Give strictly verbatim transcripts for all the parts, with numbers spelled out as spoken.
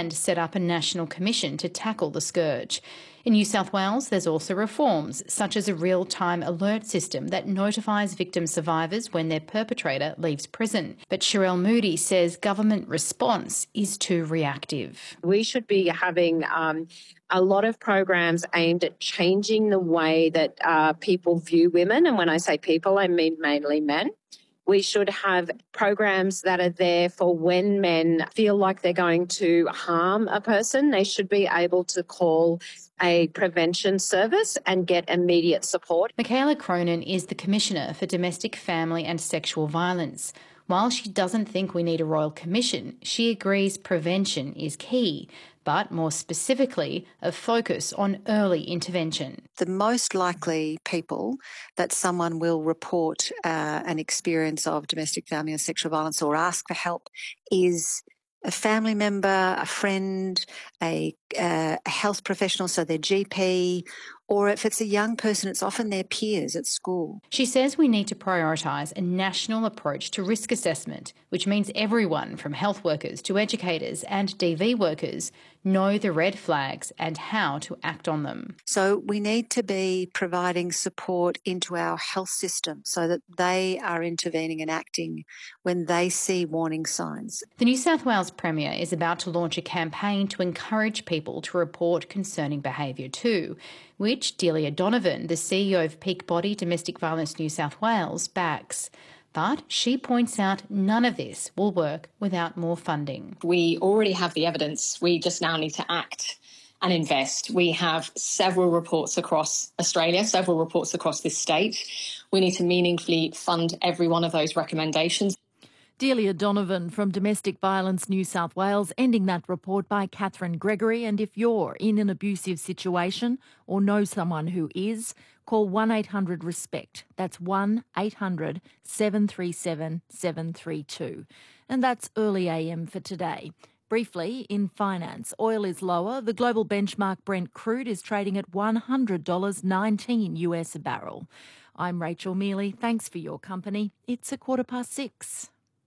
and set up a national commission to tackle the scourge. In New South Wales, there's also reforms, such as a real-time alert system that notifies victim survivors when their perpetrator leaves prison. But Sherelle Moody says government response is too reactive. We should be having um, a lot of programs aimed at changing the way that uh, people view women. And when I say people, I mean mainly men. We should have programs that are there for when men feel like they're going to harm a person. They should be able to call a prevention service and get immediate support. Michaela Cronin is the Commissioner for Domestic, Family and Sexual Violence. While she doesn't think we need a Royal Commission, she agrees prevention is key, but more specifically, a focus on early intervention. The most likely people that someone will report uh, an experience of domestic, family and sexual violence or ask for help is a family member, a friend, a, uh, a health professional, so their G P, or if it's a young person, it's often their peers at school. She says we need to prioritise a national approach to risk assessment, which means everyone from health workers to educators and D V workers know the red flags and how to act on them. So we need to be providing support into our health system so that they are intervening and acting when they see warning signs. The New South Wales Premier is about to launch a campaign to encourage people to report concerning behaviour too, which Delia Donovan, the C E O of Peak Body Domestic Violence New South Wales, backs. But she points out none of this will work without more funding. We already have the evidence. We just now need to act and invest. We have several reports across Australia, several reports across this state. We need to meaningfully fund every one of those recommendations. Delia Donovan from Domestic Violence New South Wales, ending that report by Catherine Gregory. And if you're in an abusive situation or know someone who is, call one eight hundred RESPECT. That's one eight hundred seven three seven seven three two. And that's Early A M for today. Briefly, in finance, oil is lower. The global benchmark Brent crude is trading at one hundred dollars nineteen US a barrel. I'm Rachel Mealy. Thanks for your company. It's a quarter past six.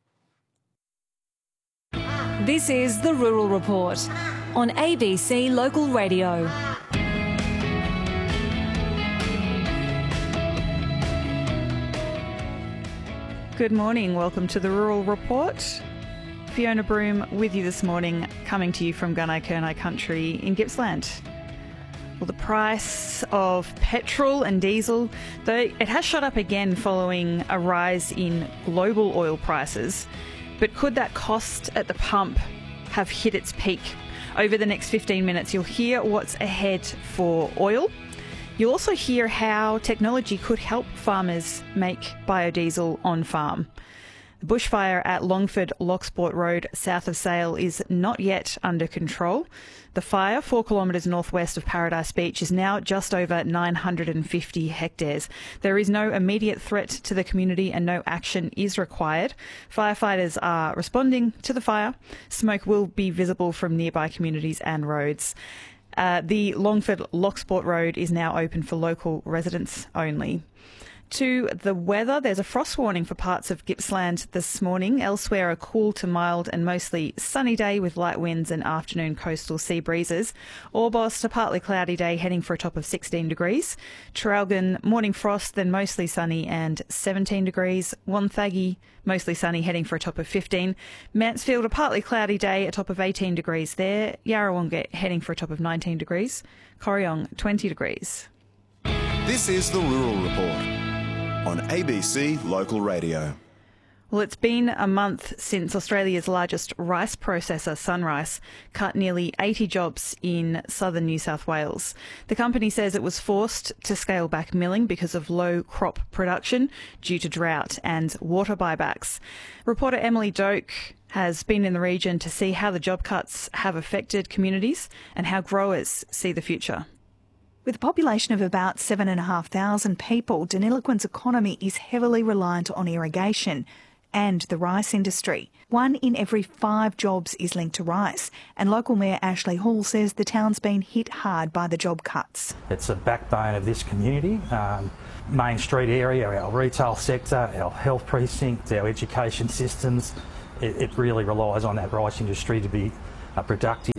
This is The Rural Report on A B C Local Radio. Good morning. Welcome to The Rural Report. Fiona Broom with you this morning, coming to you from Gunai Kurnai country in Gippsland. Well, the price of petrol and diesel, though it has shot up again following a rise in global oil prices. But could that cost at the pump have hit its peak? Over the next fifteen minutes, you'll hear what's ahead for oil. You'll also hear how technology could help farmers make biodiesel on farm. The bushfire at Longford Locksport Road, south of Sale, is not yet under control. The fire, four kilometres northwest of Paradise Beach, is now just over nine hundred fifty hectares. There is no immediate threat to the community and no action is required. Firefighters are responding to the fire. Smoke will be visible from nearby communities and roads. Uh, the Longford Locksport Road is now open for local residents only. To the weather, there's a frost warning for parts of Gippsland this morning. Elsewhere, a cool to mild and mostly sunny day with light winds and afternoon coastal sea breezes. Orbost, a partly cloudy day heading for a top of sixteen degrees. Traralgon, morning frost, then mostly sunny and seventeen degrees. Wonthaggi, mostly sunny heading for a top of fifteen. Mansfield, a partly cloudy day, a top of eighteen degrees there. Yarrawonga heading for a top of nineteen degrees. Corryong, twenty degrees. This is The Rural Report on A B C Local Radio. Well, it's been a month since Australia's largest rice processor, SunRice, cut nearly eighty jobs in southern New South Wales. The company says it was forced to scale back milling because of low crop production due to drought and water buybacks. Reporter Emily Doak has been in the region to see how the job cuts have affected communities and how growers see the future. With a population of about seven thousand five hundred people, Deniliquin's economy is heavily reliant on irrigation and the rice industry. One in every five jobs is linked to rice, and local Mayor Ashley Hall says the town's been hit hard by the job cuts. It's a backbone of this community. Um, Main Street area, our retail sector, our health precinct, our education systems, it, it really relies on that rice industry to be uh, productive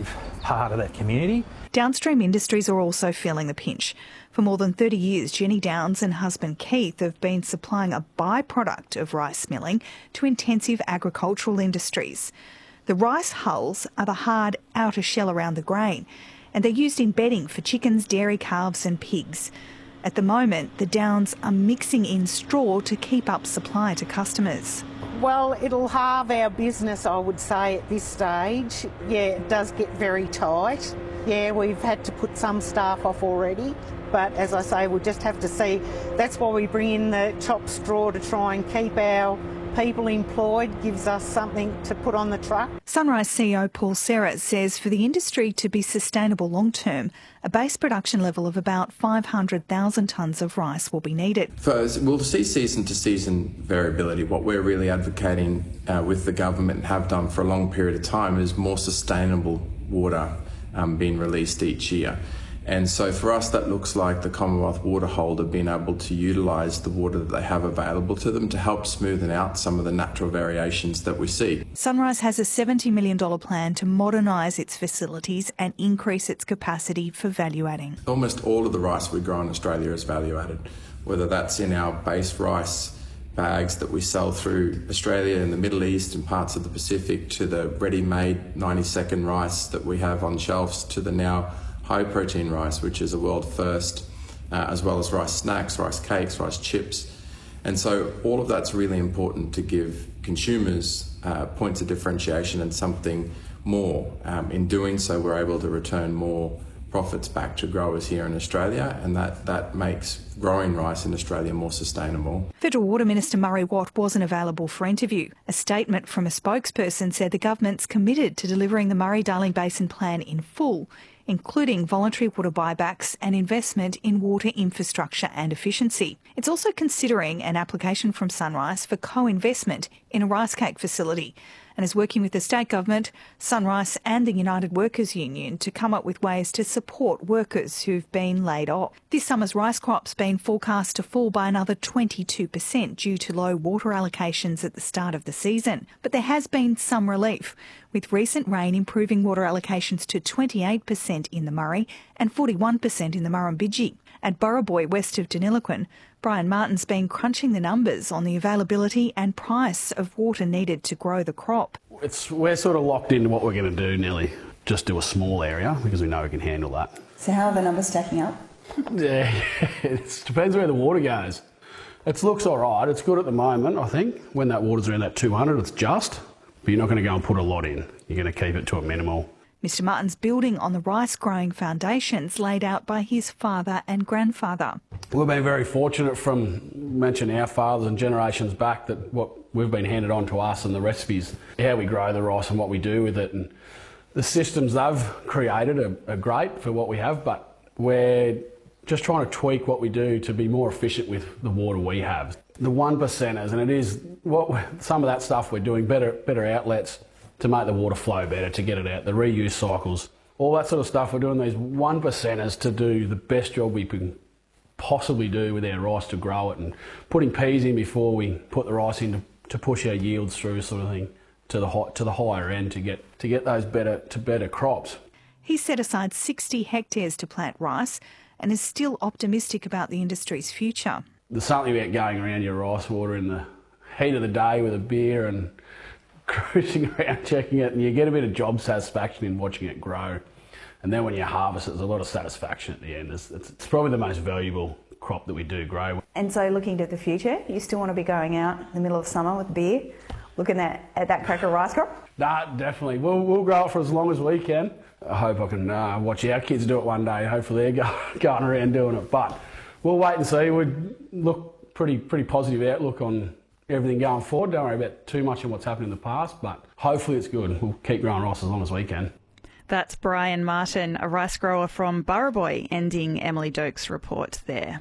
part of that community. Downstream industries are also feeling the pinch. For more than thirty years, Jenny Downs and husband Keith have been supplying a byproduct of rice milling to intensive agricultural industries. The rice hulls are the hard outer shell around the grain, and they're used in bedding for chickens, dairy calves and pigs. At the moment, the Downs are mixing in straw to keep up supply to customers. Well, it'll halve our business, I would say, at this stage. Yeah, it does get very tight. Yeah, we've had to put some staff off already. But as I say, we'll just have to see. That's why we bring in the chopped straw to try and keep our people employed, gives us something to put on the truck. Sunrise C E O Paul Serra says for the industry to be sustainable long term, a base production level of about five hundred thousand tonnes of rice will be needed. First, we'll see season to season variability. What we're really advocating uh, with the government and have done for a long period of time is more sustainable water um, being released each year. And so for us, that looks like the Commonwealth water holder being able to utilise the water that they have available to them to help smoothen out some of the natural variations that we see. Sunrise has a seventy million dollars plan to modernise its facilities and increase its capacity for value adding. Almost all of the rice we grow in Australia is value added, whether that's in our base rice bags that we sell through Australia and the Middle East and parts of the Pacific, to the ready-made ninety second rice that we have on shelves, to the now high protein rice, which is a world first, uh, as well as rice snacks, rice cakes, rice chips. And so all of that's really important to give consumers uh, points of differentiation and something more. Um, in doing so, we're able to return more profits back to growers here in Australia, and that, that makes growing rice in Australia more sustainable. Federal Water Minister Murray Watt wasn't available for interview. A statement from a spokesperson said the government's committed to delivering the Murray-Darling Basin Plan in full, including voluntary water buybacks and investment in water infrastructure and efficiency. It's also considering an application from Sunrise for co-investment in a rice cake facility, and is working with the state government, Sunrise and the United Workers Union to come up with ways to support workers who've been laid off. This summer's rice crop's been forecast to fall by another twenty-two percent due to low water allocations at the start of the season. But there has been some relief, with recent rain improving water allocations to twenty-eight percent in the Murray and forty-one percent in the Murrumbidgee. At Burraboy, west of Deniliquin, Brian Martin's been crunching the numbers on the availability and price of water needed to grow the crop. It's, we're sort of locked into what we're going to do, Nelly. Just do a small area because we know we can handle that. So how are the numbers stacking up? Yeah, it depends where the water goes. It looks all right. It's good at the moment, I think. When that water's around that two hundred, it's just. But you're not going to go and put a lot in. You're going to keep it to a minimal. Mister Martin's building on the rice-growing foundations laid out by his father and grandfather. We've been very fortunate from, mention our fathers and generations back, that what we've been handed on to us and the recipes, how we grow the rice and what we do with it. And the systems they've created are, are great for what we have, but we're just trying to tweak what we do to be more efficient with the water we have. The one percenters, and it is what some of that stuff we're doing, better, better outlets to make the water flow better, to get it out, the reuse cycles, all that sort of stuff. We're doing these one percenters to do the best job we can possibly do with our rice to grow it, and putting peas in before we put the rice in to, to push our yields through, sort of thing, to the high, to the higher end to get to get those better to better crops. He set aside sixty hectares to plant rice and is still optimistic about the industry's future. There's something about going around your rice water in the heat of the day with a beer and cruising around checking it, and you get a bit of job satisfaction in watching it grow. And then when you harvest it, there's a lot of satisfaction at the end. It's, it's, it's probably the most valuable crop that we do grow. And so looking to the future, you still want to be going out in the middle of summer with a beer, looking at, at that cracker rice crop? Nah, definitely. We'll, we'll grow it for as long as we can. I hope I can uh, watch our kids do it one day. Hopefully they're go, going around doing it. But we'll wait and see. We look pretty, pretty positive outlook on everything going forward. Don't worry about too much on what's happened in the past, but hopefully it's good. We'll keep growing rice as long as we can. That's Brian Martin, a rice grower from Burraboy, ending Emily Doak's report there.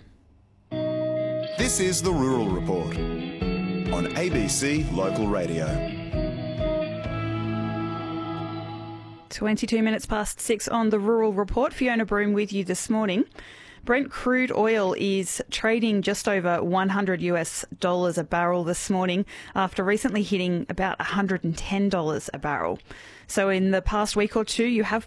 This is the Rural Report on A B C Local Radio. twenty-two minutes past six on the Rural Report. Fiona Broom with you this morning. Brent crude oil is trading just over one hundred US dollars a barrel this morning after recently hitting about one hundred ten dollars a barrel. So in the past week or two, you have